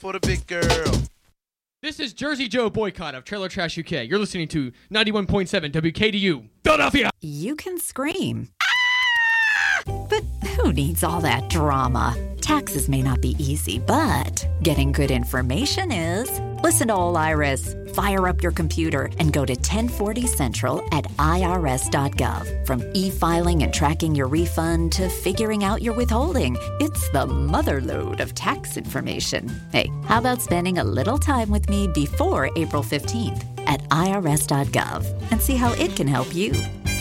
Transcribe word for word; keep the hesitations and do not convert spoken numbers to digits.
for the big girl. This is Jersey Joe Boycott of Trailer Trash U K. You're listening to ninety-one point seven W K D U, Philadelphia. You can scream. But who needs all that drama? Taxes may not be easy, but getting good information is. Listen to All Iris. Fire up your computer and go to ten forty Central at I R S dot gov. From e-filing and tracking your refund to figuring out your withholding, it's the motherlode of tax information. Hey, how about spending a little time with me before April fifteenth at I R S dot gov and see how it can help you?